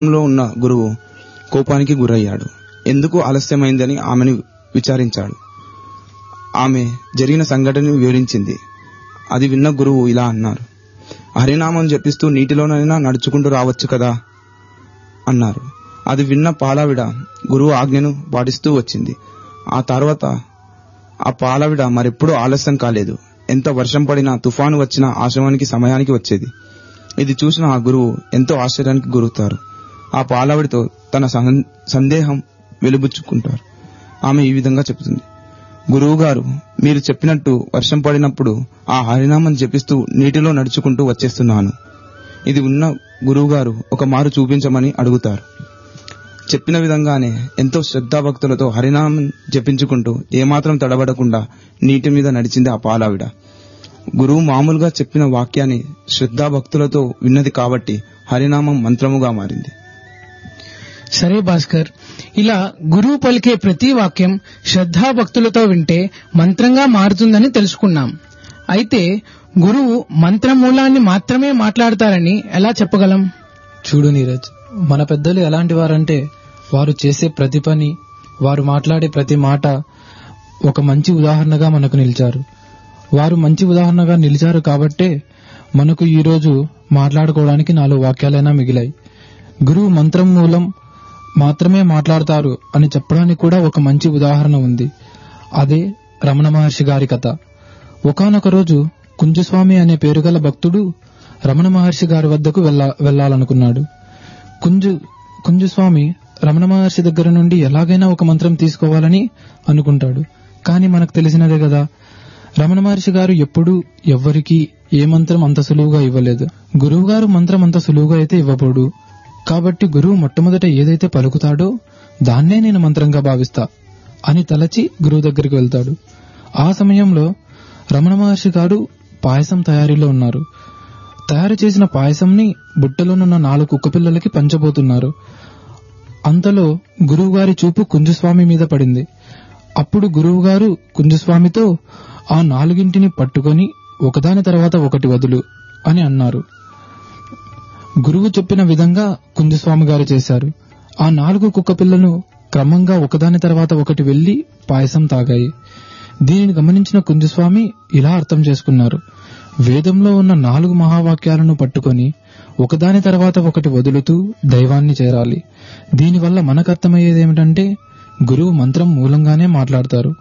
లో ఉన్న గురువు కోపానికి గురయ్యాడు. ఎందుకు ఆలస్యమైందని ఆమెను విచారించాడు. ఆమె జరిగిన సంఘటనను వివరించింది. అది విన్న గురువు ఇలా అన్నారు, హరినామం జపిస్తూ నీటిలోనైనా నడుచుకుంటూ రావచ్చు కదా అన్నారు. అది విన్న పాలావిడ గురువు ఆజ్ఞను పాటిస్తూ వచ్చింది. ఆ తర్వాత ఆ పాలావిడ మరెప్పుడూ ఆలస్యం కాలేదు. ఎంత వర్షం పడినా, తుఫాను వచ్చినా ఆశ్రమానికి సమయానికి వచ్చేది. ఇది చూసిన ఆ గురువు ఎంతో ఆశ్చర్యానికి గురవుతారు. ఆ పాలావిడితో తన సందేహం వెలుబుచ్చుకుంటారు. ఆమె ఈ విధంగా చెబుతుంది, గురువు గారు, మీరు చెప్పినట్టు వర్షం పడినప్పుడు ఆ హరినామం జపిస్తూ నీటిలో నడుచుకుంటూ వచ్చేస్తున్నాను. ఇది ఉన్న గురువు గారు ఒక మారు చూపించమని అడుగుతారు. చెప్పిన విధంగానే ఎంతో శ్రద్ధాభక్తులతో హరినామం జపించుకుంటూ ఏమాత్రం తడబడకుండా నీటి మీద నడిచింది ఆ పాలావిడ. గురువు మామూలుగా చెప్పిన వాక్యాన్ని శ్రద్ధాభక్తులతో విన్నది కాబట్టి హరినామం మంత్రముగా మారింది. సరే భాస్కర్, ఇలా గురువు పలికే ప్రతి వాక్యం శ్రద్ధాభక్తులతో వింటే మంత్రంగా మారుతుందని తెలుసుకున్నాం. అయితే గురువు మంత్రమూలాన్ని మాత్రమే మాట్లాడతారని ఎలా చెప్పగలం? చూడు నీరజ్, మన పెద్దలు ఎలాంటి వారంటే వారు చేసే ప్రతి పని, వారు మాట్లాడే ప్రతి మాట ఒక మంచి ఉదాహరణగా మనకు నిలిచారు. వారు మంచి ఉదాహరణగా నిలిచారు కాబట్టే మనకు ఈరోజు మాట్లాడుకోవడానికి 4 వాక్యాలైనా మిగిలాయి. గురువు మంత్రం మూలం మాత్రమే మాట్లాడతారు అని చెప్పడానికి కూడా ఒక మంచి ఉదాహరణ ఉంది. అదే రమణ మహర్షి గారి కథ. ఒకానొక రోజు కుంజస్వామి అనే పేరుగల భక్తుడు రమణ మహర్షి గారి వద్దకు వెళ్లాలనుకున్నాడు. కుంజస్వామి రమణ మహర్షి దగ్గర నుండి ఎలాగైనా ఒక మంత్రం తీసుకోవాలని అనుకుంటాడు. కానీ మనకు తెలిసినదే కదా, రమణ మహర్షి గారు ఎప్పుడూ ఎవ్వరికీ ఏ మంత్రం అంత సులువుగా ఇవ్వలేదు. గురువు గారు మంత్రం అంత సులువుగా అయితే ఇవ్వబోడు. కాబట్టి గురువు మొట్టమొదట ఏదైతే పలుకుతాడో దాన్నే నేను మంత్రంగా భావిస్తా అని తలచి గురువు దగ్గరికి వెళ్తాడు. ఆ సమయంలో రమణ మహర్షి గారు పాయసం తయారీలో ఉన్నారు. తయారు చేసిన పాయసంని బుట్టలోనున్న 4 కుక్కపిల్లలకి పంచబోతున్నారు. అంతలో గురువుగారి చూపు కుంజస్వామి మీద పడింది. అప్పుడు గురువుగారు కుంజస్వామితో ఆ 4ంటిని పట్టుకొని ఒకదాని తర్వాత ఒకటి వదులు అని అన్నారు. గురువు చెప్పిన విధంగా కుంజస్వామి గారు చేశారు. ఆ 4 కుక్కపిల్లలు క్రమంగా ఒకదాని తర్వాత ఒకటి వెళ్లి పాయసం తాగాయి. దీనిని గమనించిన కుంజస్వామి ఇలా అర్థం చేసుకున్నారు, వేదంలో ఉన్న 4 మహావాక్యాలను పట్టుకొని ఒకదాని తర్వాత ఒకటి వదులుతూ దైవాన్ని చేరాలి. దీనివల్ల మనకు అర్థమయ్యేదేమిటంటే గురువు మంత్రం మూలంగానే మాట్లాడతారు.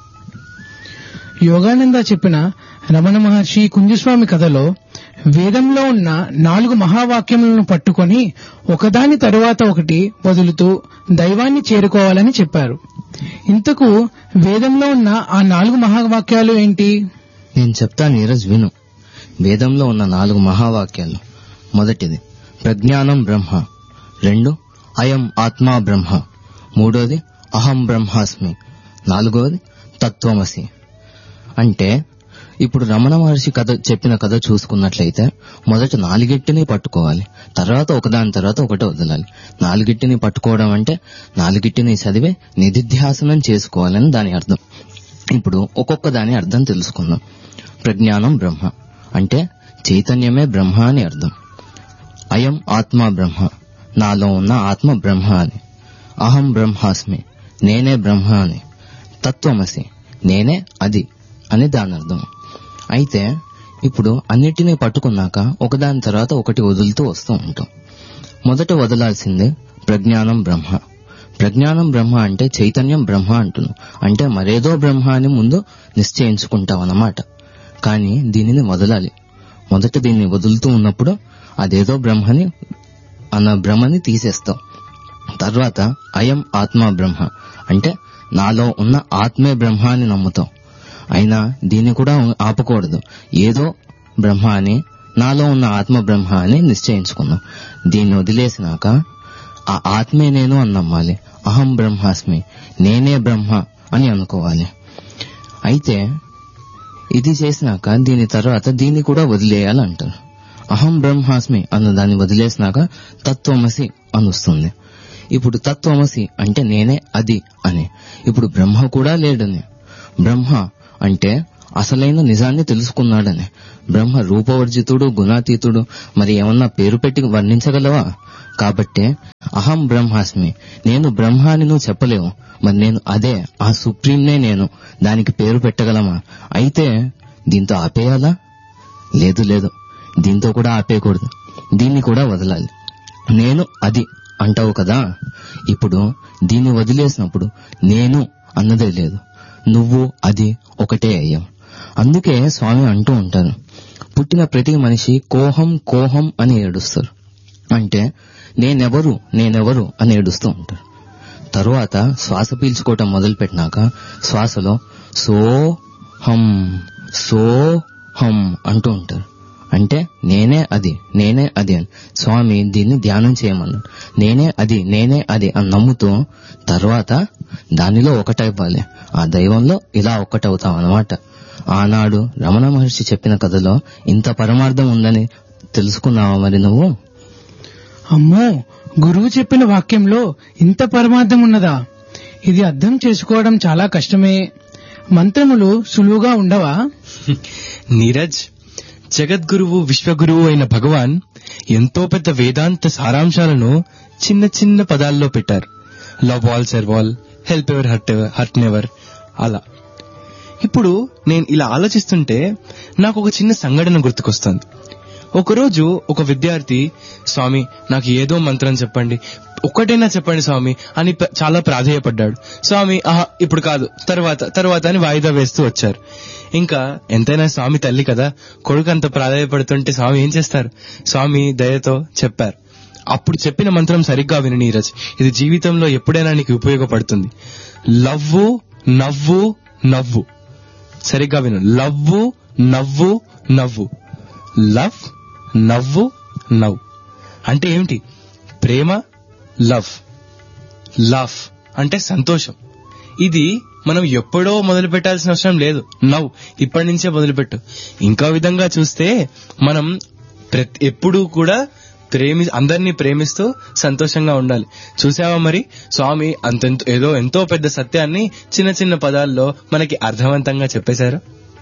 యోగానంద చెప్పిన రమణ మహర్షి కుంజస్వామి కథలో వేదంలో ఉన్న 4 మహావాక్యములను పట్టుకొని ఒకదాని తరువాత ఒకటి వదులుతూ దైవాన్ని చేరుకోవాలని చెప్పారు. ఇంతకు వేదంలో ఉన్న ఆ 4 మహావాక్యాలు ఏంటి? నేను చెప్తా నీరజ్, విను. వేదంలో ఉన్న 4 మహావాక్యాలు: మొదటిది ప్రజ్ఞానం బ్రహ్మ, 2 అయం ఆత్మా బ్రహ్మ, 3 అహం బ్రహ్మాస్మి, 4 తత్వమసి. అంటే ఇప్పుడు రమణ మహర్షి చెప్పిన కథ చూసుకున్నట్లయితే మొదట 4టిని పట్టుకోవాలి, తర్వాత ఒకదాని తర్వాత ఒకటి వదలాలి. 4టిని పట్టుకోవడం అంటే 4టిని చదివే నిధిధ్యాసనం చేసుకోవాలని దాని అర్థం. ఇప్పుడు ఒక్కొక్క దాని అర్థం తెలుసుకుందాం. ప్రజ్ఞానం బ్రహ్మ అంటే చైతన్యమే బ్రహ్మ అని అర్థం. అయం ఆత్మా బ్రహ్మ, నాలో ఉన్న ఆత్మ బ్రహ్మ అని. అహం బ్రహ్మాస్మి, నేనే బ్రహ్మ అని. తత్వమసి, నేనే అది అని దాని అర్థం. అయితే ఇప్పుడు అన్నిటినీ పట్టుకున్నాక ఒకదాని తర్వాత ఒకటి వదులుతూ వస్తూ ఉంటాం. మొదట వదలాల్సిందే ప్రజ్ఞానం బ్రహ్మ. ప్రజ్ఞానం బ్రహ్మ అంటే చైతన్యం బ్రహ్మ అంటున్నాం, అంటే మరేదో బ్రహ్మ అని ముందు నిశ్చయించుకుంటాం అన్నమాట. కానీ దీనిని వదలాలి. మొదట దీన్ని వదులుతూ ఉన్నప్పుడు అదేదో బ్రహ్మని తీసేస్తాం. తర్వాత అయం ఆత్మా బ్రహ్మ అంటే నాలో ఉన్న ఆత్మే బ్రహ్మ అని నమ్ముతాం. అయినా దీన్ని కూడా ఆపకూడదు. ఏదో బ్రహ్మ అని, నాలో ఉన్న ఆత్మ బ్రహ్మ అని నిశ్చయించుకున్నాం. దీన్ని వదిలేసినాక ఆ ఆత్మే నేను అని నమ్మాలి. అహం బ్రహ్మాస్మి, నేనే బ్రహ్మ అని అనుకోవాలి. అయితే ఇది చేసినాక దీని తర్వాత దీన్ని కూడా వదిలేయాలంటారు. అహం బ్రహ్మాస్మి అన్న దాన్ని వదిలేసినాక తత్వమసి అని వస్తుంది. ఇప్పుడు తత్వమసి అంటే నేనే అది అని. ఇప్పుడు బ్రహ్మ కూడా లేడని. బ్రహ్మ అంటే అసలైన నిజాన్ని తెలుసుకున్నాడని. బ్రహ్మ రూపవర్జితుడు, గుణాతీతుడు, మరి ఏమన్నా పేరు పెట్టి వర్ణించగలవా? కాబట్టే అహం బ్రహ్మాస్మి, నేను బ్రహ్మ అని నువ్వు చెప్పలేవు. మరి నేను అదే, ఆ సుప్రీంనే నేను, దానికి పేరు పెట్టగలమా? అయితే దీంతో ఆపేయాలా? లేదు లేదు, దీంతో కూడా ఆపేయకూడదు, దీన్ని కూడా వదలాలి. నేను అది అంటావు కదా, ఇప్పుడు దీన్ని వదిలేసినప్పుడు నేను అన్నదే లేదు, నువ్వు అది ఒకటే అయ్యావు. అందుకే స్వామి అంటూ ఉంటారు, పుట్టిన ప్రతి మనిషి కోహం కోహం అని ఏడుస్తారు. అంటే నేనెవరు నేనెవరు అని ఏడుస్తూ ఉంటారు. తరువాత శ్వాస పీల్చుకోవటం మొదలు పెట్టినాక శ్వాసలో సోహం సోహం అంటూ ఉంటారు. అంటే నేనే అది నేనే అది అని స్వామి దీన్ని ధ్యానం చేయమన్నాడు. నేనే అది నేనే అది అని నమ్ముతూ తర్వాత దానిలో ఒకటైవ్వాలి. ఆ దైవంలో ఇలా ఒక్కటవుతాం అన్నమాట. ఆనాడు రమణ మహర్షి చెప్పిన కథలో ఇంత పరమార్థం ఉందని తెలుసుకున్నావా మరి నువ్వు? అమ్మో, గురువు చెప్పిన వాక్యంలో ఇంత పరమార్థం ఉన్నదా? ఇది అర్థం చేసుకోవడం చాలా కష్టమే. మంత్రములు సులువుగా ఉండవా? నీరజ్, జగద్గురువు విశ్వగురువు అయిన భగవాన్ ఎంతో పెద్ద వేదాంత సారాంశాలను చిన్న చిన్న పదాల్లో పెట్టారు. Love all serve all, help ever hurt never, అలా. ఇప్పుడు నేను ఇలా ఆలోచిస్తుంటే నాకు ఒక చిన్న సంఘటన గుర్తుకొస్తుంది. ఒకరోజు ఒక విద్యార్థి, స్వామి నాకు ఏదో మంత్రం చెప్పండి, ఒక్కటైనా చెప్పండి స్వామి అని చాలా ప్రాధేయపడ్డాడు. స్వామి ఇప్పుడు కాదు, తర్వాత అని వాయిదా వేస్తూ వచ్చారు. ఇంకా ఎంతైనా స్వామి తల్లి కదా, కొడుకు అంత ప్రాధేయపడుతుంటే స్వామి ఏం చేస్తారు? స్వామి దయతో చెప్పారు. అప్పుడు చెప్పిన మంత్రం సరిగ్గా విను నీరజ్, ఇది జీవితంలో ఎప్పుడైనా నీకు ఉపయోగపడుతుంది. లవ్వు నవ్వు నవ్వు. సరిగ్గా విను, లవ్వు నవ్వు నవ్వు. లవ్ నవ్వు నవ్వు అంటే ఏమిటి? ప్రేమ లవ్, లవ్ అంటే సంతోషం. ఇది మనం ఎప్పుడో మొదలు పెట్టాల్సిన అవసరం లేదు. నవ్వు ఇప్పటి నుంచే మొదలుపెట్టు. ఇంకో విధంగా చూస్తే మనం ఎప్పుడూ కూడా అందరినీ ప్రేమిస్తూ సంతోషంగా ఉండాలి. చూసావా మరి, స్వామి ఏదో ఎంతో పెద్ద సత్యాన్ని చిన్న చిన్న పదాల్లో మనకి అర్థవంతంగా చెప్పేశారు.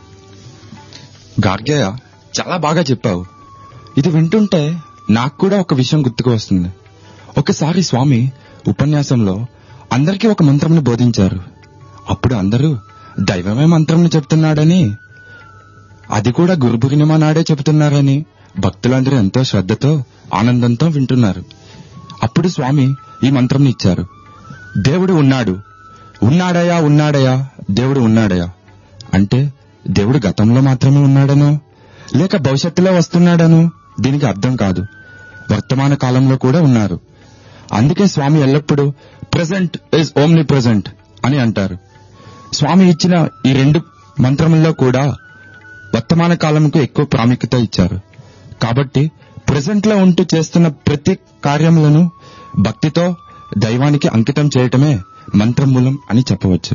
గార్గయ్య, చాలా బాగా చెప్పావు. ఇది వింటుంటే నాకు కూడా ఒక విషయం గుర్తుకు వస్తుంది. ఒకసారి స్వామి ఉపన్యాసంలో అందరికీ ఒక మంత్రంను బోధించారు. అప్పుడు అందరూ దైవమే మంత్రంను చెప్తున్నాడని, అది కూడా గురు పూర్ణిమ నాడే చెబుతున్నారని భక్తులందరూ ఎంతో శ్రద్ధతో ఆనందంతో వింటున్నారు. అప్పుడు స్వామి ఈ మంత్రం ఇచ్చారు. దేవుడు ఉన్నాడు, ఉన్నాడయా ఉన్నాడయా, దేవుడు ఉన్నాడయా. అంటే దేవుడు గతంలో మాత్రమే ఉన్నాడనో లేక భవిష్యత్తులో వస్తున్నాడనో దీనికి అర్థం కాదు. వర్తమాన కాలంలో కూడా ఉన్నారు. అందుకే స్వామి ఎల్లప్పుడూ ప్రెజెంట్ ఈజ్ ఓమ్ని ప్రెజెంట్ అని అంటారు. స్వామి ఇచ్చిన ఈ రెండు మంత్రముల్లో కూడా వర్తమాన కాలంకు ఎక్కువ ప్రాముఖ్యత ఇచ్చారు. కాబట్టి ప్రెజెంట్ లో ఉంటూ చేస్తున్న ప్రతి కార్యములను భక్తితో దైవానికి అంకితం చేయటమే మంత్రమూలం అని చెప్పవచ్చు.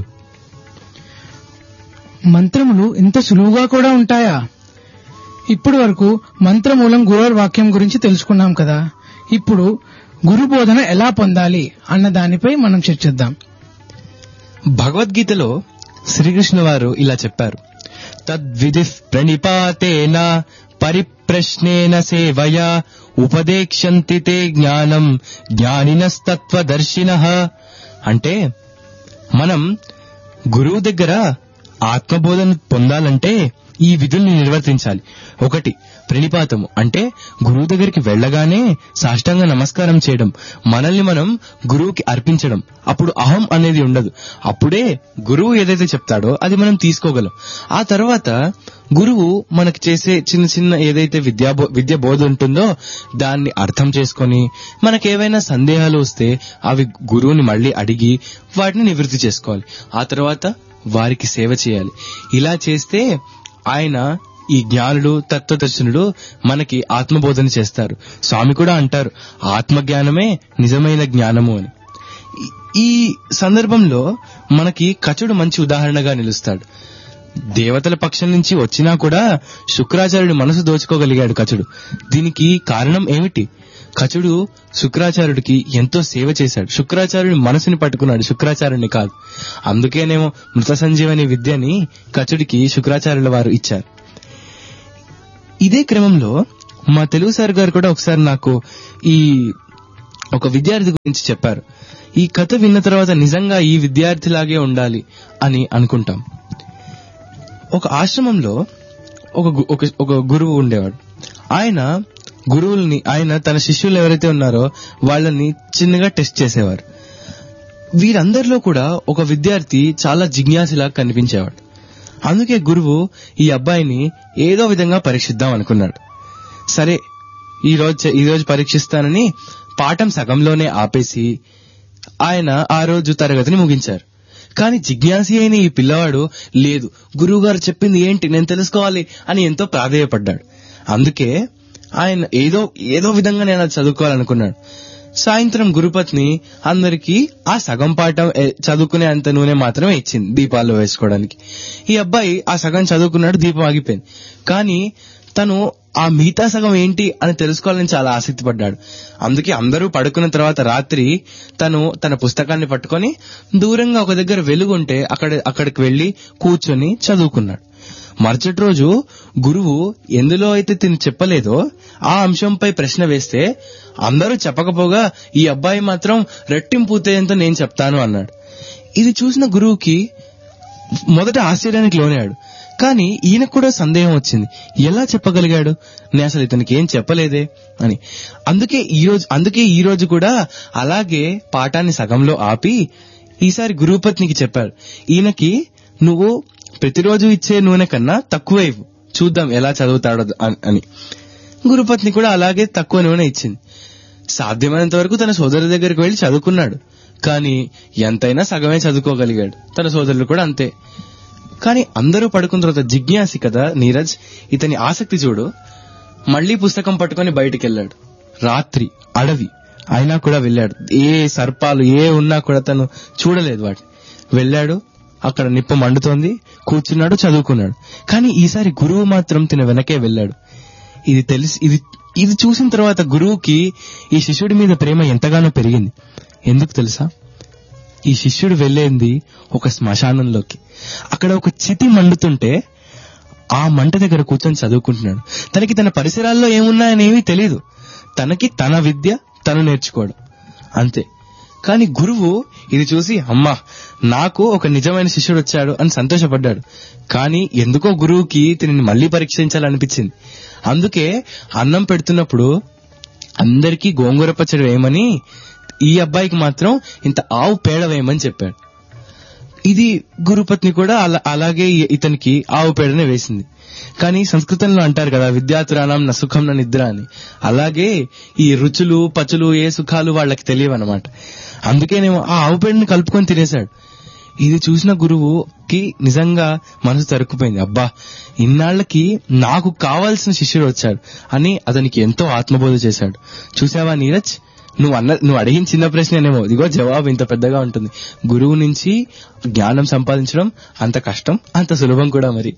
మంత్రములు ఇంత సులువుగా కూడా ఉంటాయా? ఇప్పటి వరకు మంత్రమూలం గురు వాక్యం గురించి తెలుసుకున్నాం కదా. ఇప్పుడు గురు బోధన ఎలా పొందాలి అన్న దానిపై మనం చర్చిద్దాం. భగవద్గీతలో శ్రీకృష్ణ వారు ఇలా చెప్పారు, తద్విధి ప్రణిపాతేన పరిప్రశ్నేన సేవయా ఉపదేక్ష్యంతి తే జ్ఞానం జ్ఞానినస్తత్వదర్శినః. అంటే మనం గురువు దగ్గర ఆత్మబోధన పొందాలంటే ఈ విధుల్ని నిర్వర్తించాలి. ఒకటి, ప్రణిపాతము అంటే గురువు దగ్గరికి వెళ్లగానే సాష్టాంగ నమస్కారం చేయడం, మనల్ని మనం గురువుకి అర్పించడం. అప్పుడు అహం అనేది ఉండదు. అప్పుడే గురువు ఏదైతే చెప్తాడో అది మనం తీసుకోగలం. ఆ తర్వాత గురువు మనకి చేసే చిన్న చిన్న ఏదైతే విద్య బోధ ఉంటుందో దాన్ని అర్థం చేసుకొని మనకేవైనా సందేహాలు వస్తే అవి గురువుని మళ్ళీ అడిగి వాటిని నివృత్తి చేసుకోవాలి. ఆ తర్వాత వారికి సేవ చేయాలి. ఇలా చేస్తే ఆయన ఈ జ్ఞానుడు తత్వదర్శనుడు మనకి ఆత్మబోధన చేస్తారు. స్వామి కూడా అంటారు, ఆత్మజ్ఞానమే నిజమైన జ్ఞానము అని. ఈ సందర్భంలో మనకి కచుడు మంచి ఉదాహరణగా నిలుస్తాడు. దేవతల పక్షం నుంచి వచ్చినా కూడా శుక్రాచార్యుడు మనసు దోచుకోగలిగాడు కచుడు. దీనికి కారణం ఏమిటి? కచుడు శుక్రాచార్యుడికి ఎంతో సేవ చేశాడు. శుక్రాచార్యుడి మనసుని పట్టుకున్నాడు, శుక్రాచార్యుడిని కాదు. అందుకేనేమో మృత సంజీవని విద్యని కచుడికి శుక్రాచార్యుల వారు ఇచ్చారు. ఇదే క్రమంలో మా తెలుగు సార్ గారు కూడా ఒకసారి నాకు ఈ ఒక విద్యార్థి గురించి చెప్పారు. ఈ కథ విన్న తర్వాత నిజంగా ఈ విద్యార్థిలాగే ఉండాలి అని అనుకుంటాం. ఒక ఆశ్రమంలో ఒక గురువు ఉండేవాడు. ఆయన తన శిష్యులు ఎవరైతే ఉన్నారో వాళ్ళని చిన్నగా టెస్ట్ చేసేవారు. వీరందరిలో కూడా ఒక విద్యార్థి చాలా జిజ్ఞాసులా కనిపించేవాడు. అందుకే గురువు ఈ అబ్బాయిని ఏదో విధంగా పరీక్షిద్దాం అనుకున్నాడు. సరే ఈ రోజు పరీక్షిస్తానని పాఠం సగంలోనే ఆపేసి ఆయన ఆ రోజు తరగతిని ముగించారు. కానీ జిజ్ఞాసి అయిన ఈ పిల్లవాడు లేదు, గురువు గారు చెప్పింది ఏంటి నేను తెలుసుకోవాలి అని ఎంతో ప్రాధేయపడ్డాడు. అందుకే ఆయన ఏదో విధంగా నేను అది చదువుకోవాలనుకున్నాడు. సాయంత్రం గురుపత్ని అందరికీ ఆ సగం పాఠం చదువుకునే అంత నూనె మాత్రమే ఇచ్చింది దీపాల్లో వేసుకోవడానికి. ఈ అబ్బాయి ఆ సగం చదువుకున్నాడు, దీపం ఆగిపోయింది. కానీ తను ఆ మిగతా సగం ఏంటి అని తెలుసుకోవాలని చాలా ఆసక్తి పడ్డాడు. అందుకే అందరూ పడుకున్న తర్వాత రాత్రి తన పుస్తకాన్ని పట్టుకొని దూరంగా ఒక దగ్గర వెలుగుంటే అక్కడికి వెళ్లి కూర్చొని చదువుకున్నాడు. మరుసటి రోజు గురువు ఎందులో అయితే తిని చెప్పలేదో ఆ అంశంపై ప్రశ్న వేస్తే అందరూ చెప్పకపోగా ఈ అబ్బాయి మాత్రం రెట్టింపు ఉత్తేజంతో నేను చెప్తాను అన్నాడు. ఇది చూసిన గురువుకి మొదట ఆశ్చర్యానికి లోనాడు. కానీ ఈయనకు కూడా సందేహం వచ్చింది, ఎలా చెప్పగలిగాడు, నేను అసలు ఇతనికి ఏం చెప్పలేదే అని. అందుకే ఈ రోజు కూడా అలాగే పాఠాన్ని సగంలో ఆపి ఈసారి గురుపత్నికి చెప్పాడు, ఈయనకి నువ్వు ప్రతిరోజు ఇచ్చే నూనె కన్నా తక్కువ ఇవ్వు, చూద్దాం ఎలా చదువుతాడో అని. గురుపత్ని కూడా అలాగే తక్కువ నూనె ఇచ్చింది. సాధ్యమైనంత వరకు తన సోదరు దగ్గరికి వెళ్లి చదువుకున్నాడు. కానీ ఎంతైనా సగమే చదువుకోగలిగాడు. తన సోదరులు కూడా అంతే. కానీ అందరూ పడుకున్న తర్వాత జిజ్ఞాసి కదా నీరజ్, ఇతని ఆసక్తి చూడు, మళ్లీ పుస్తకం పట్టుకుని బయటికి వెళ్ళాడు. రాత్రి అడవి అయినా కూడా వెళ్ళాడు. ఏ సర్పాలు ఉన్నా కూడా తను చూడలేదు వాటిని. వెళ్ళాడు, అక్కడ నిప్పు మండుతోంది, కూర్చున్నాడు, చదువుకున్నాడు. కానీ ఈసారి గురువు మాత్రం తిన వెనకే వెళ్ళాడు. ఇది చూసిన తర్వాత గురువుకి ఈ శిష్యుడి మీద ప్రేమ ఎంతగానో పెరిగింది. ఎందుకు తెలుసా? ఈ శిష్యుడు వెళ్ళేది ఒక శ్మశానంలోకి. అక్కడ ఒక చితి మండుతుంటే ఆ మంట దగ్గర కూర్చొని చదువుకుంటున్నాడు. తనకి తన పరిసరాల్లో ఏమున్నాయనేమీ తెలియదు. తనకి తన విద్య తను నేర్చుకోవడం అంతే. కానీ గురువు ఇది చూసి అమ్మా నాకు ఒక నిజమైన శిష్యుడు వచ్చాడు అని సంతోషపడ్డాడు. కానీ ఎందుకో గురువుకి తిని మళ్లీ పరీక్షించాలనిపించింది. అందుకే అన్నం పెడుతున్నప్పుడు అందరికీ గోంగూర పచ్చడి వేయమని, ఈ అబ్బాయికి మాత్రం ఇంత ఆవు పేడ వేయమని చెప్పాడు. ఇది గురుపత్ని కూడా అలాగే ఇతనికి ఆవు పేడనే వేసింది. కానీ సంస్కృతంలో అంటారు కదా, విద్యాతురాణం న సుఖం న నిద్ర అని. అలాగే ఈ రుచులు పచులు ఏ సుఖాలు వాళ్ళకి తెలియవన్నమాట. అందుకేనేమో ఆ ఆవు పేడని కలుపుకొని తినేశాడు. ఇది చూసిన గురువుకి నిజంగా మనసు తరుక్కుపోయింది. అబ్బా, ఇన్నాళ్లకి నాకు కావాల్సిన శిష్యుడు వచ్చాడు అని అతనికి ఎంతో ఆత్మబోధ చేశాడు. చూసావా నీరజ్, నువ్వు అడిగిన చిన్న ప్రశ్ననేమో, ఇదిగో జవాబు ఇంత పెద్దగా ఉంటుంది. గురువు నుంచి జ్ఞానం సంపాదించడం అంత కష్టం, అంత సులభం కూడా. మరి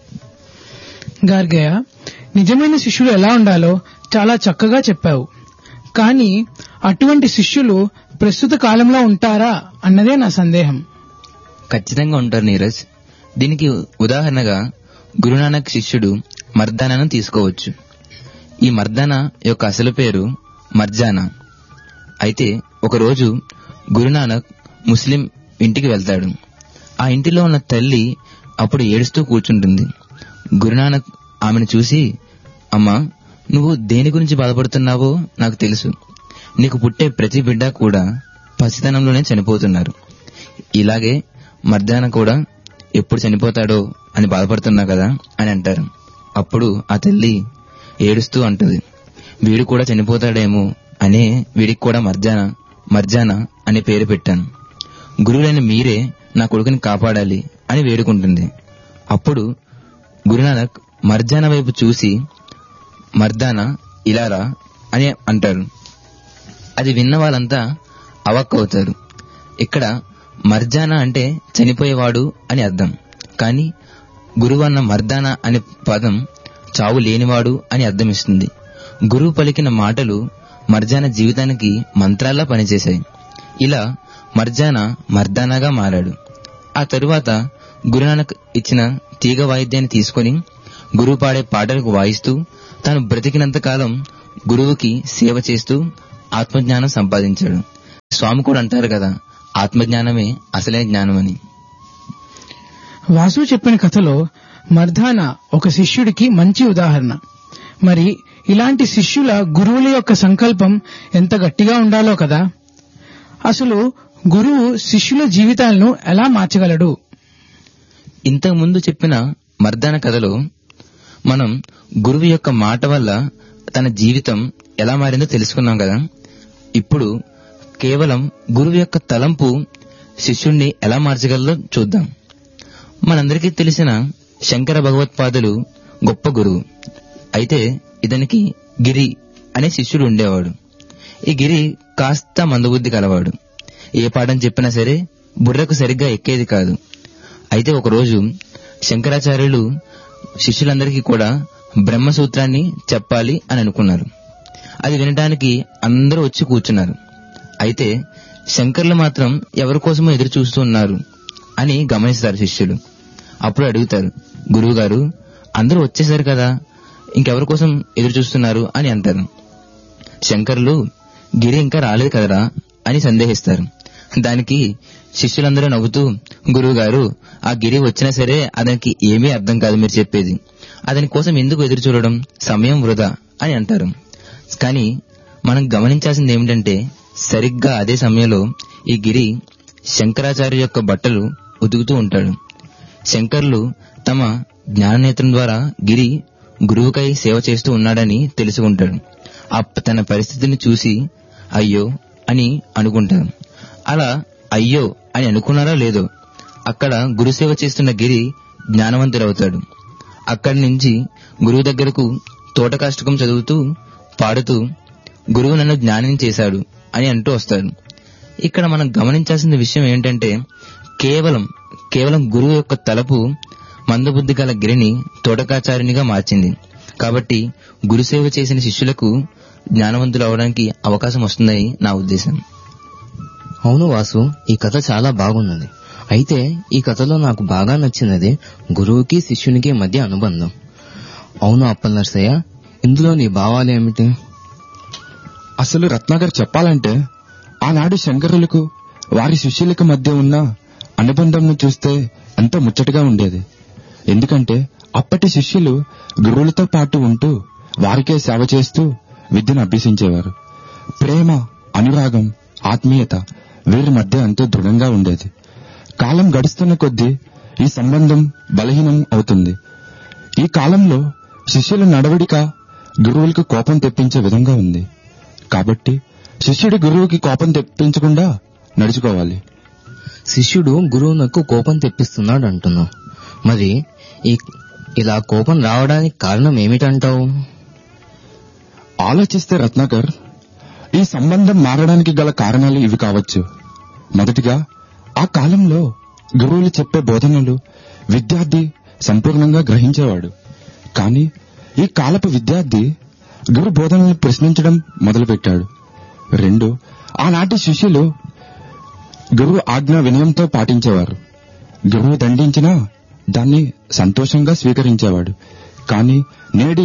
గార్గయ్య, నిజమైన శిష్యుడు ఎలా ఉండాలో చాలా చక్కగా చెప్పావు. కానీ అటువంటి శిష్యులు ప్రస్తుత కాలంలో ఉంటారా అన్నదే నా సందేహం. ఖచ్చితంగా ఉంటారు నీరజ్. దీనికి ఉదాహరణగా గురునానక్ శిష్యుడు మర్దానాను తీసుకోవచ్చు. ఈ మర్దానా యొక్క అసలు పేరు మర్జానా. అయితే ఒకరోజు గురునానక్ ముస్లిం ఇంటికి వెళ్తాడు. ఆ ఇంటిలో ఉన్న తల్లి అప్పుడు ఏడుస్తూ కూర్చుంటుంది. గురునానక్ ఆమెను చూసి, అమ్మా, నువ్వు దేని గురించి బాధపడుతున్నావో నాకు తెలుసు. నీకు పుట్టే ప్రతి బిడ్డ కూడా పసితనంలోనే చనిపోతున్నారు. ఇలాగే మర్దానా కూడా ఎప్పుడు చనిపోతాడో అని బాధపడుతున్నా కదా అని అంటారు. అప్పుడు ఆ తల్లి ఏడుస్తూ అంటది, వీడు కూడా చనిపోతాడేమో అనే వీడికి కూడా మర్జానా అనే పేరు పెట్టాను. గురువులైన మీరే నా కొడుకుని కాపాడాలి అని వేడుకుంటుంది. అప్పుడు గురునానక్ మర్జానా వైపు చూసి, మర్దానా ఇలారా అని అంటారు. అది విన్న వాళ్ళంతా అవాక్కవుతారు. ఇక్కడ మర్జానా అంటే చనిపోయేవాడు అని అర్థం. కానీ గురువు అన్న మర్దానా అనే పదం చావు లేనివాడు అని అర్థమిస్తుంది. గురువు పలికిన మాటలు మర్జానా జీవితానికి మంత్రాల్లా పనిచేశాయి. ఇలా మర్జానా మర్దానాగా మారాడు. ఆ తరువాత గురునానక్ ఇచ్చిన తీగ వాయిద్యాన్ని తీసుకుని గురువు పాడే పాటలకు వాయిస్తూ తాను బ్రతికినంత కాలం గురువుకి సేవ చేస్తూ ఆత్మజ్ఞానం సంపాదించాడు. స్వామి కూడా అంటారు కదా, ఆత్మజ్ఞానమే అసలైన జ్ఞానమని. వాసు చెప్పిన కథలో మర్దానా ఒక శిష్యుడికి మంచి ఉదాహరణ. మరి ఇలాంటి శిష్యుల గురువుల యొక్క సంకల్పం ఎంత గట్టిగా ఉండాలో కదా. అసలు గురువు శిష్యుల జీవితాలను ఎలా మార్చగలడు? ఇంతకు ముందు చెప్పిన మర్దాన కథలో మనం గురువు యొక్క మాట వల్ల తన జీవితం ఎలా మారిందో తెలుసుకున్నాం కదా. ఇప్పుడు కేవలం గురువు యొక్క తలంపు శిష్యుణ్ణి ఎలా మార్చగలదో చూద్దాం. మనందరికీ తెలిసిన శంకర భగవత్పాదులు గొప్ప గురువు. అయితే ఇతనికి గిరి అనే శిష్యుడు ఉండేవాడు. ఈ గిరి కాస్త మందబుద్ధి కలవాడు. ఏ పాఠం చెప్పినా సరే బుర్రకు సరిగ్గా ఎక్కేది కాదు. అయితే ఒకరోజు శంకరాచార్యులు శిష్యులందరికీ కూడా బ్రహ్మసూత్రాన్ని చెప్పాలి అని అనుకున్నారు. అది వినడానికి అందరూ వచ్చి కూర్చున్నారు. అయితే శంకర్లు మాత్రం ఎవరి కోసమో ఎదురు చూస్తూ ఉన్నారు అని గమనిస్తారు శిష్యులు. అప్పుడు అడుగుతారు, గురువు గారు అందరూ వచ్చేసారు కదా, ఇంకెవరి కోసం ఎదురు చూస్తున్నారు అని అంటారు. శంకర్లు గిరి ఇంకా రాలేదు కదరా అని సందేహిస్తారు. దానికి శిష్యులందరూ నవ్వుతూ, గురువు గారు ఆ గిరి వచ్చినా సరే అతనికి ఏమీ అర్థం కాదు మీరు చెప్పేది, అతని కోసం ఎందుకు ఎదురు చూడడం, సమయం వృధా అని అంటారు. కానీ మనం గమనించాల్సింది ఏమిటంటే సరిగ్గా అదే సమయంలో ఈ గిరి శంకరాచార్య యొక్క బట్టలు ఉతుకుతూ ఉంటాడు. శంకర్లు తమ జ్ఞాననేత్రం ద్వారా గిరి గురువుకై సేవ చేస్తూ ఉన్నాడని తెలుసుకుంటాడు. తన పరిస్థితిని చూసి అయ్యో అని అనుకుంటారు. అలా అయ్యో అని అనుకున్నారో లేదో అక్కడ గురుసేవ చేస్తున్న గిరి జ్ఞానవంతుడవుతాడు. అక్కడి నుంచి గురువు దగ్గరకు తోటకాష్టకం చదువుతూ పాడుతూ గురువు నన్ను జ్ఞానం చేశాడు అని అంటూ వస్తాడు. ఇక్కడ మనం గమనించాల్సిన విషయం ఏంటంటే కేవలం గురువు యొక్క తలపు మందబుద్ధి గల గిరిని తోటకాచార్యునిగా మార్చింది. కాబట్టి గురుసేవ చేసిన శిష్యులకు జ్ఞానవంతులు అవడానికి అవకాశం వస్తుందని నా ఉద్దేశం. అవును వాసు, ఈ కథ చాలా బాగున్నది. అయితే ఈ కథలో నాకు బాగా నచ్చినది గురువుకి శిష్యునికి మధ్య అనుబంధం. అవును అప్పల్ నర్సయ్య, ఇందులో నీ భావాలేమిటి? అసలు రత్నాకర్ చెప్పాలంటే ఆనాడు శంకరులకు వారి శిష్యులకు మధ్య ఉన్న అనుబంధంను చూస్తే ఎంతో ముచ్చటగా ఉండేది. ఎందుకంటే అప్పటి శిష్యులు గురువులతో పాటు ఉంటూ వారికే సేవ చేస్తూ విద్యను అభ్యసించేవారు. ప్రేమ, అనురాగం, ఆత్మీయత వీరి మధ్య ఎంతో దృఢంగా ఉండేది. కాలం గడుస్తున్న కొద్దీ ఈ సంబంధం బలహీనం అవుతుంది. ఈ కాలంలో శిష్యుల నడవడిక గురువులకు కోపం తెప్పించే విధంగా ఉంది. కాబట్టి శిష్యుడి గురువుకి కోపం తెప్పించకుండా నడుచుకోవాలి. శిష్యుడు గురువునకు కోపం తెప్పిస్తున్నాడు అంటున్నావు. మరి ఇలా కోపం రావడానికి కారణం ఏమిటంటావు? ఆలోచిస్తే రత్నాకర్, ఈ సంబంధం మారడానికి గల కారణాలు ఇవి కావచ్చు. మొదటిగా, ఆ కాలంలో గురువులు చెప్పే బోధనలు విద్యార్థి సంపూర్ణంగా గ్రహించేవాడు. కానీ ఈ కాలపు విద్యార్థి గురు బోధనలను ప్రశ్నించడం మొదలుపెట్టాడు. 2, ఆనాటి శిష్యులు గురువు ఆజ్ఞ వినయంతో పాటించేవారు. గురువు దండించినా దాన్ని సంతోషంగా స్వీకరించేవాడు. కానీ నేడి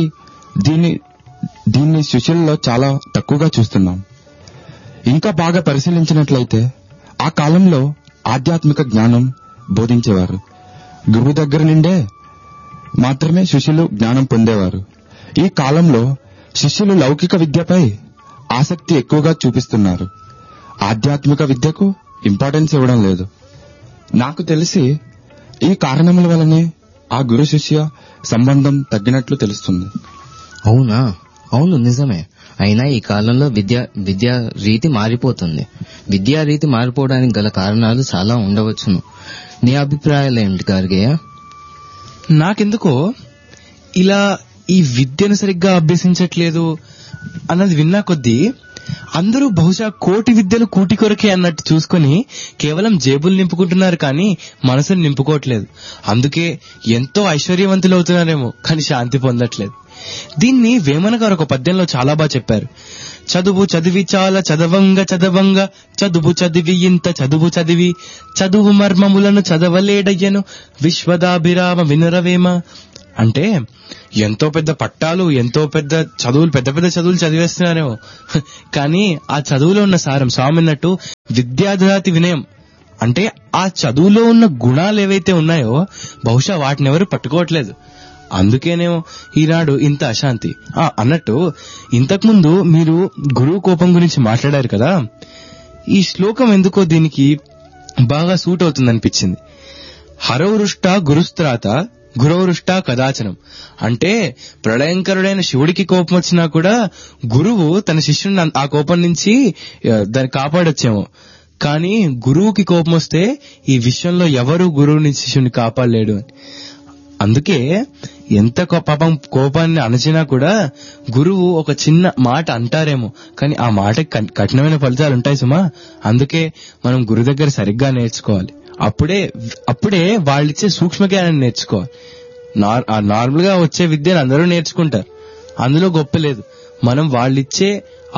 దీన్ని శిష్యుల్లో చాలా తక్కువగా చూస్తున్నాం. ఇంకా బాగా పరిశీలించినట్లయితే ఆ కాలంలో ఆధ్యాత్మిక జ్ఞానం బోధించేవారు. గురువు దగ్గర నుండే మాత్రమే శిష్యులు జ్ఞానం పొందేవారు. ఈ కాలంలో శిష్యులు లౌకిక విద్యపై ఆసక్తి ఎక్కువగా చూపిస్తున్నారు. ఆధ్యాత్మిక విద్యకు ఇంపార్టెన్స్ ఇవ్వడం లేదు. నాకు తెలిసి ఈ కారణముల వల్లనే ఆ గురు శిష్య సంబంధం తగ్గినట్లు తెలుస్తుంది. అవునా? అవును, నిజమే. అయినా ఈ కాలంలో విద్యా రీతి మారిపోతుంది. విద్యా రీతి మారిపోవడానికి గల కారణాలు చాలా ఉండవచ్చును. నీ అభిప్రాయాలు ఏమిటి గార్గయ్య? నాకెందుకో ఇలా ఈ విద్యను సరిగ్గా అభ్యసించట్లేదు అన్నది విన్నా కొద్దీ అందరూ బహుశా కోటి విద్యలు కూటి కొరకే అన్నట్టు చూసుకొని కేవలం జేబులు నింపుకుంటున్నారు కానీ మనసును నింపుకోవట్లేదు. అందుకే ఎంతో ఐశ్వర్యవంతులు అవుతున్నారేమో కానీ శాంతి పొందట్లేదు. దీన్ని వేమన గారు ఒక పద్యంలో చాలా బాగా చెప్పారు. చదువు చదివి చాలా చదవంగా చదువు చదివి ఇంత చదువు చదివి చదువు మర్మములను చదవలేడయ్యను విశ్వదాభిరామ వినురవేమ. అంటే ఎంతో పెద్ద పట్టాలు, ఎంతో పెద్ద చదువులు, పెద్ద పెద్ద చదువులు చదివేస్తున్నారేమో కానీ ఆ చదువులో ఉన్న సారం స్వామి అన్నట్టు విద్యాధాతి వినయం. అంటే ఆ చదువులో ఉన్న గుణాలు ఏవైతే ఉన్నాయో బహుశా వాటిని ఎవరు పట్టుకోవట్లేదు. అందుకేనేమో ఈనాడు ఇంత అశాంతి. అన్నట్టు ఇంతకుముందు మీరు గురువు కోపం గురించి మాట్లాడారు కదా, ఈ శ్లోకం ఎందుకో దీనికి బాగా సూట్ అవుతుంది అనిపించింది. హరవృష్ట గురుస్త్రాత గురవృష్ట కదాచనం. అంటే ప్రళయంకరుడైన శివుడికి కోపం వచ్చినా కూడా గురువు తన శిష్యుని ఆ కోపం నుంచి దాన్ని కాపాడొచ్చేమో, కానీ గురువుకి కోపం వస్తే ఈ విశ్వంలో ఎవరు గురువుని శిష్యుని కాపాడలేడు అని. అందుకే ఎంత పాపం కోపాన్ని అణచినా కూడా గురువు ఒక చిన్న మాట అంటారేమో కానీ ఆ మాటకి కఠినమైన ఫలితాలు ఉంటాయి సుమా. అందుకే మనం గురు దగ్గర సరిగ్గా నేర్చుకోవాలి. అప్పుడే వాళ్ళిచ్చే సూక్ష్మ జ్ఞానాన్ని నేర్చుకోవాలి. నార్మల్ గా వచ్చే విద్యను అందరూ నేర్చుకుంటారు, అందులో గొప్ప లేదు. మనం వాళ్ళిచ్చే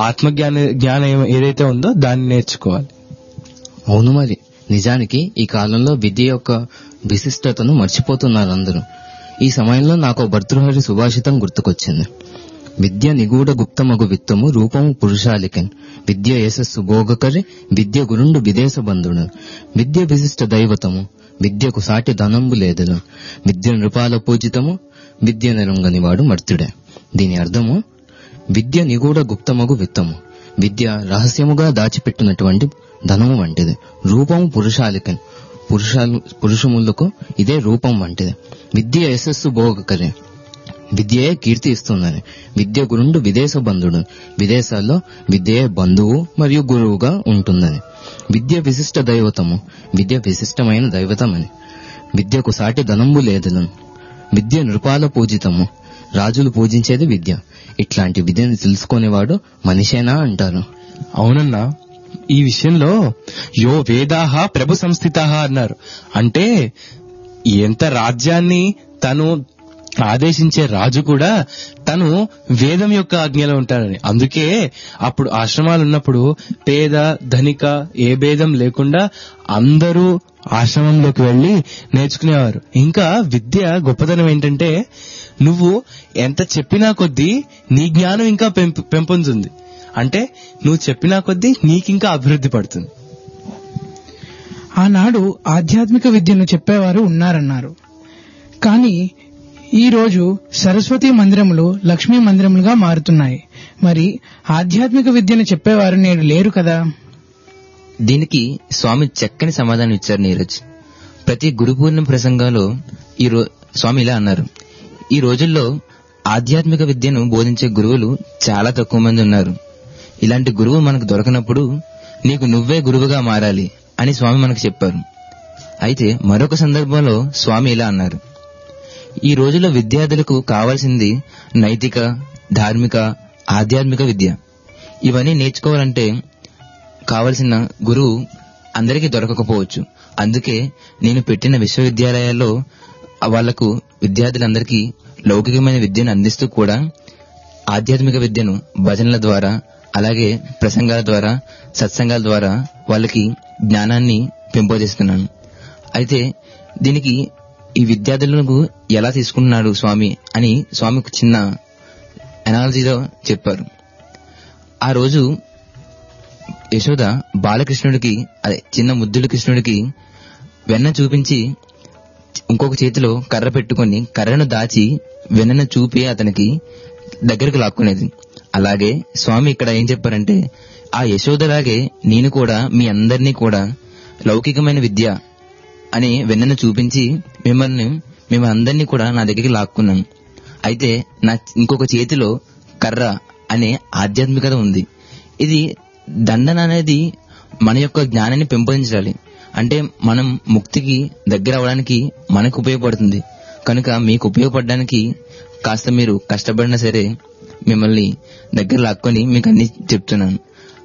జ్ఞానం ఏదైతే ఉందో దాన్ని నేర్చుకోవాలి. అవును, మరి నిజానికి ఈ కాలంలో విద్య యొక్క విశిష్టతను మర్చిపోతున్నారు అందరూ. ఈ సమయంలో నాకు భర్తృహరి సుభాషితం గుర్తుకొచ్చింది. విద్య నిగూఢ గుప్తమగు విత్తము రూపము పురుషాలికన్ విద్య యశస్సు భోగకరి విద్య గురుండు విదేశ బంధుడు విద్య విశిష్ట దైవతము విద్యకు సాటి ధనంబు లేదులు విద్య నృపాల పూజితము విద్య నెరుంగని వాడు మర్తుడే. దీని అర్థము విద్య నిగూఢ గుప్తమగు విత్తము, విద్య రహస్యముగా దాచిపెట్టినటువంటి ధనము వంటిది. రూపము పురుషాలికన్ పురుషములకు ఇదే రూపం వంటిది. విద్య యశస్సు భోగకరే విద్యయే కీర్తి ఇస్తుందని. విద్య గురుండు విదేశ బంధుడు విదేశాల్లో విద్యయే బంధువు మరియు గురువుగా ఉంటుందని. విద్య విశిష్ట దైవతము విద్య విశిష్టమైన దైవతమని. విద్యకు సాటి ధనంబు లేదులను విద్య నృపాల పూజితము రాజులు పూజించేది విద్య. ఇట్లాంటి విద్యను తెలుసుకునేవాడు మనిషేనా అంటారు. అవునన్నా, ఈ విషయంలో యో వేదాహ ప్రభు సంస్థితాహ అన్నారు. అంటే ఎంత రాజ్యాన్ని తను ఆదేశించే రాజు కూడా తను వేదం యొక్క ఆజ్ఞలో ఉంటాడని. అందుకే అప్పుడు ఆశ్రమాలు ఉన్నప్పుడు పేద ధనిక ఏ భేదం లేకుండా అందరూ ఆశ్రమంలోకి వెళ్లి నేర్చుకునేవారు. ఇంకా విద్య గొప్పతనం ఏంటంటే నువ్వు ఎంత చెప్పినా కొద్దీ నీ జ్ఞానం ఇంకా పెంపొందుతుంది. అంటే నువ్వు చెప్పినా కొద్దీ నీకింకా అభివృద్ధి పడుతుంది. ఆనాడు ఆధ్యాత్మిక విద్యను చెప్పేవారు ఉన్నారన్నారు. కానీ ఈ రోజు సరస్వతి మందిరములు లక్ష్మీ మందిరములుగా మారుతున్నాయి. మరి ఆధ్యాత్మిక విద్యను చెప్పేవారు నేడు లేరు కదా. దీనికి స్వామి చక్కని సమాధానం ఇచ్చారు నీరజ్. ప్రతి గురు పూర్ణిమ ప్రసంగంలో స్వామి ఇలా అన్నారు, ఈ రోజుల్లో ఆధ్యాత్మిక విద్యను బోధించే గురువులు చాలా తక్కువ మంది ఉన్నారు. ఇలాంటి గురువు మనకు దొరకనప్పుడు నీకు నువ్వే గురువుగా మారాలి అని స్వామి మనకు చెప్పారు. అయితే మరొక సందర్భంలో స్వామి ఇలా అన్నారు, ఈ రోజుల్లో విద్యార్థులకు కావాల్సింది నైతిక, ధార్మిక, ఆధ్యాత్మిక విద్య. ఇవన్నీ నేర్చుకోవాలంటే కావలసిన గురువు అందరికీ దొరకకపోవచ్చు. అందుకే నేను పెట్టిన విశ్వవిద్యాలయాల్లో వాళ్లకు విద్యార్థులందరికీ లౌకికమైన విద్యను అందిస్తూ కూడా ఆధ్యాత్మిక విద్యను భజనల ద్వారా, అలాగే ప్రసంగాల ద్వారా, సత్సంగాల ద్వారా వాళ్ళకి జ్ఞానాన్ని పెంపొందిస్తున్నాను. అయితే దీనికి ఈ విద్యార్థులకు ఎలా తీసుకుంటున్నాడు స్వామి అని స్వామి ఒక చిన్న అనాలజీలో చెప్పారు. ఆ రోజు యశోద బాలకృష్ణుడికి, అదే చిన్న ముద్దుల కృష్ణుడికి వెన్న చూపించి ఇంకొక చేతిలో కర్ర పెట్టుకుని కర్రను దాచి వెన్నను చూపి అతనికి దగ్గరకు లాక్కునేది. అలాగే స్వామి ఇక్కడ ఏం చెప్పారంటే, ఆ యశోదలాగే నేను కూడా మీ అందరినీ కూడా లౌకికమైన విద్య అని వెన్నను చూపించి మేము అందరినీ కూడా నా దగ్గరికి లాక్కున్నాను. అయితే నా ఇంకొక చేతిలో కర్ర అనే ఆధ్యాత్మికత ఉంది. ఇది దండన అనేది మన యొక్క జ్ఞానాన్ని పెంపొందించాలి. అంటే మనం ముక్తికి దగ్గర అవడానికి మనకు ఉపయోగపడుతుంది. కనుక మీకు ఉపయోగపడడానికి కాస్త మీరు కష్టపడినా సరే మిమ్మల్ని దగ్గర లాక్కొని మీకు అన్ని చెప్తున్నాను.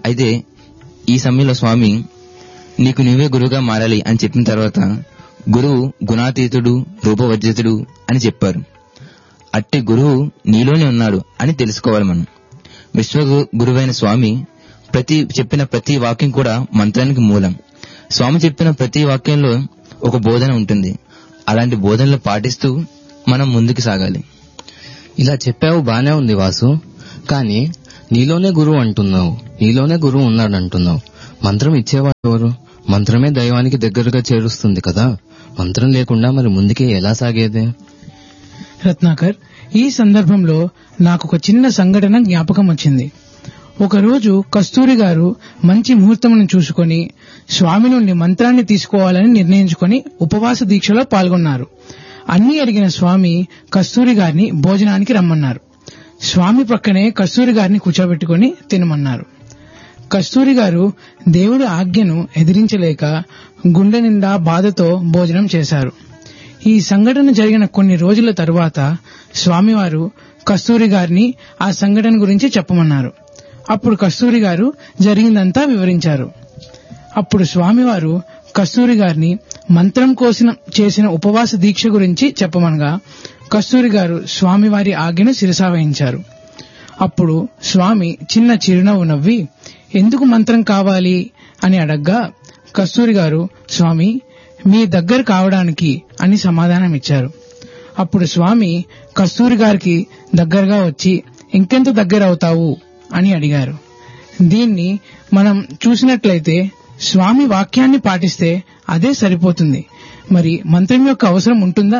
అయితే ఈ సమయంలో స్వామి నీకు నువ్వే గురువుగా మారాలి అని చెప్పిన తర్వాత గురువు గుణాతీతుడు రూపవర్జితుడు అని చెప్పారు. అట్టి గురువు నీలోనే ఉన్నాడు అని తెలుసుకోవాలి మనం. విశ్వ గురువైన స్వామి చెప్పిన ప్రతి వాక్యం కూడా మంత్రానికి మూలం. స్వామి చెప్పిన ప్రతి వాక్యంలో ఒక బోధన ఉంటుంది. అలాంటి బోధనలు పాటిస్తూ మనం ముందుకు సాగాలి. ఇలా చెప్పావు బానే ఉంది వాసు, కానీ నీలోనే గురువు అంటున్నావు, నీలోనే గురువు ఉన్నాడు అంటున్నావు. మంత్రం ఇచ్చేవాడు ఎవరు? మంత్రమే దైవానికి దగ్గరగా చేరుస్తుంది కదా. మంత్రం లేకుండా మరి ముందుకే ఎలా సాగేది? రత్నాకర్, ఈ సందర్భంలో నాకు ఒక చిన్న సంఘటన జ్ఞాపకం వచ్చింది. ఒకరోజు కస్తూరి గారు మంచి ముహూర్తమును చూసుకొని స్వామి నుండి మంత్రాన్ని తీసుకోవాలని నిర్ణయించుకొని ఉపవాస దీక్షలో పాల్గొన్నారు. అన్నీ అడిగిన స్వామి కస్తూరి గారిని భోజనానికి రమ్మన్నారు. స్వామి పక్కనే కస్తూరి గారిని కూర్చోబెట్టుకుని తినమన్నారు. కస్తూరి గారు దేవుడి ఆజ్ఞను ఎదిరించలేక గుండె నిండా బాధతో భోజనం చేశారు. ఈ సంఘటన జరిగిన కొన్ని రోజుల తరువాత స్వామివారు కస్తూరి గారిని ఆ సంఘటన గురించి చెప్పమన్నారు. అప్పుడు కస్తూరి గారు జరిగిందంతా వివరించారు. అప్పుడు స్వామివారు కస్తూరి గారిని మంత్రం కోసం చేసిన ఉపవాస దీక్ష గురించి చెప్పమనగా కస్తూరి గారు స్వామివారి ఆజ్ఞను శిరసావహించారు. అప్పుడు స్వామి చిన్న చిరునవ్వు నవ్వి ఎందుకు మంత్రం కావాలి అని అడగ్గా కస్తూరి గారు స్వామి మీ దగ్గర కావడానికి అని సమాధానమిచ్చారు. అప్పుడు స్వామి కస్తూరి గారికి దగ్గరగా వచ్చి ఇంకెంత దగ్గర అవుతావు అని అడిగారు. దీన్ని మనం చూసినట్లయితే స్వామి వాక్యాన్ని పాటిస్తే అదే సరిపోతుంది. మరి మంత్రం యొక్క అవసరం ఉంటుందా?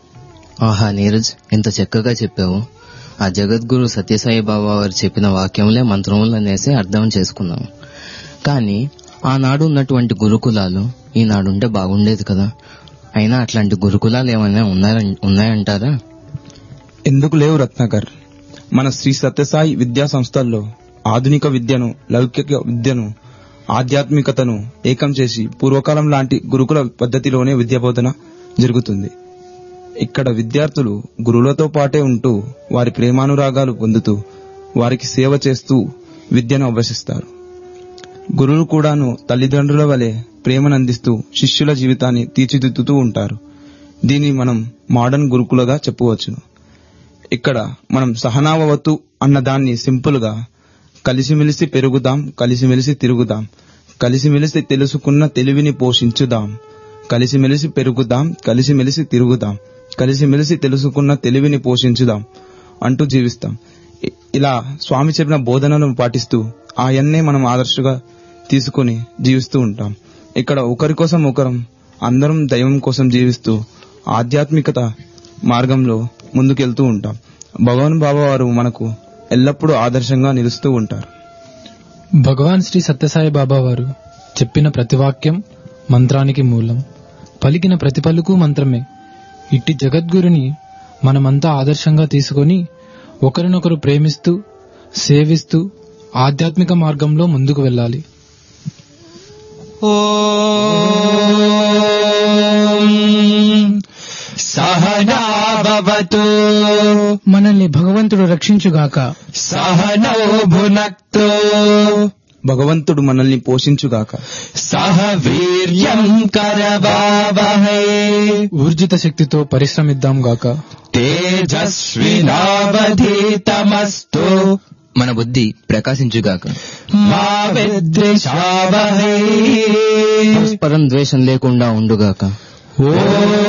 ఆహా నీరజ్, ఎంత చక్కగా చెప్పావు. ఆ జగద్గురు సత్యసాయి బాబా వారు చెప్పిన వాక్యంలే మంత్రములనేసి అర్థం చేసుకున్నాం. కానీ ఆనాడు ఉన్నటువంటి గురుకులాలు ఈనాడుంటే బాగుండేది కదా. అయినా అట్లాంటి గురుకులాలు ఏమైనా ఉన్నాయంటారా? ఎందుకు లేవు రత్నాకర్. మన శ్రీ సత్యసాయి విద్యా సంస్థల్లో ఆధునిక విద్యను, లౌకిక విద్యను, ఆధ్యాత్మికతను ఏకం చేసి పూర్వకాలం లాంటి గురుకుల పద్ధతిలోనే విద్యాబోధన జరుగుతుంది. ఇక్కడ విద్యార్థులు గురువులతో పాటే ఉంటూ వారి ప్రేమానురాగాలు పొందుతూ వారికి సేవ చేస్తూ విద్యను అభ్యసిస్తారు. గురువులు కూడాను తల్లిదండ్రుల వలె ప్రేమనందిస్తూ శిష్యుల జీవితాన్ని తీర్చిదిద్దుతూ ఉంటారు. దీన్ని మనం మోడర్న్ గురుకులగా చెప్పవచ్చును. ఇక్కడ మనం సహనావవతు అన్నదాన్ని సింపుల్ గా కలిసిమెలిసి పెరుగుదాం, కలిసిమెలిసి తిరుగుదాం, కలిసిమెలిసి తెలుసుకున్న తెలివిని పోషించుదాం, కలిసిమెలిసి పెరుగుదాం, కలిసిమెలిసి తిరుగుదాం, కలిసిమెలిసి తెలుసుకున్న తెలివిని పోషించుదాం అంటూ జీవిస్తాం. ఇలా స్వామి చెప్పిన బోధనలను పాటిస్తూ ఆయన్నే మనం ఆదర్శగా తీసుకుని జీవిస్తూ ఉంటాం. ఇక్కడ ఒకరి కోసం ఒకరం అందరం దైవం కోసం జీవిస్తూ ఆధ్యాత్మికత మార్గంలో ముందుకెళ్తూ ఉంటాం. భగవాన్ బాబా వారు మనకు ఎల్లప్పుడూ ఆదర్శంగా నిలుస్తూ ఉంటారు. భగవాన్ శ్రీ సత్యసాయి బాబా వారు చెప్పిన ప్రతి వాక్యం మంత్రానికి మూలం, పలికిన ప్రతి పలుకు మంత్రమే. ఇట్టి జగద్గురుని మనమంతా ఆదర్శంగా తీసుకొని ఒకరినొకరు ప్రేమిస్తూ సేవిస్తూ ఆధ్యాత్మిక మార్గంలో ముందుకు వెళ్ళాలి. సహనా భవతు, మనల్ని భగవంతుడు రక్షించుగాక. సహనౌ భునక్తు, భగవంతుడు మనల్ని పోషించుగాక. సహ వీర్యం కరవావహై, ఊర్జిత శక్తితో పరిశ్రమిద్దాం గాక. తేజస్వినావధీతమస్తు, మన బుద్ధి ప్రకాశించుగాక. మా విద్విషావహై, పరస్పరం ద్వేషం లేకుండా ఉండుగాక. ఓ